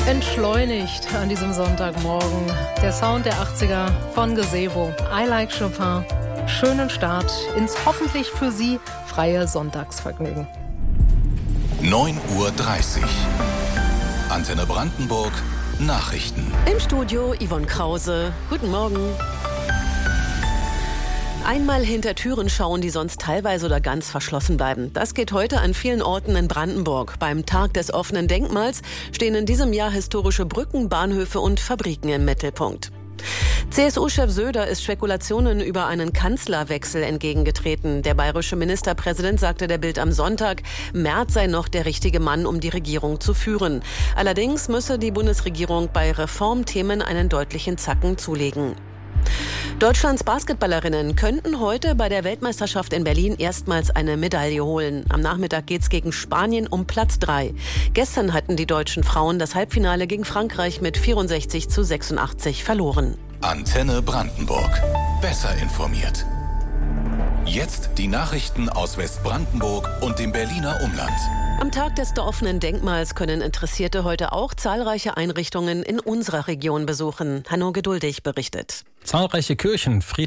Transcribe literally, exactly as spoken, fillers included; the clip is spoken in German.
Entschleunigt an diesem Sonntagmorgen. Der Sound der achtziger von Gazebo. I Like Chopin. Schönen Start ins hoffentlich für Sie freie Sonntagsvergnügen. neun Uhr dreißig. Antenne Brandenburg. Nachrichten. Im Studio Yvonne Krause. Guten Morgen. Einmal hinter Türen schauen, die sonst teilweise oder ganz verschlossen bleiben. Das geht heute an vielen Orten in Brandenburg. Beim Tag des offenen Denkmals stehen in diesem Jahr historische Brücken, Bahnhöfe und Fabriken im Mittelpunkt. C S U-Chef Söder ist Spekulationen über einen Kanzlerwechsel entgegengetreten. Der bayerische Ministerpräsident sagte der Bild am Sonntag, Merz sei noch der richtige Mann, um die Regierung zu führen. Allerdings müsse die Bundesregierung bei Reformthemen einen deutlichen Zacken zulegen. Deutschlands Basketballerinnen könnten heute bei der Weltmeisterschaft in Berlin erstmals eine Medaille holen. Am Nachmittag geht's gegen Spanien um Platz drei. Gestern hatten die deutschen Frauen das Halbfinale gegen Frankreich mit vierundsechzig zu sechsundachtzig verloren. Antenne Brandenburg. Besser informiert. Jetzt die Nachrichten aus Westbrandenburg und dem Berliner Umland. Am Tag des offenen Denkmals können Interessierte heute auch zahlreiche Einrichtungen in unserer Region besuchen. Hanno Geduldig berichtet. Zahlreiche Kirchen,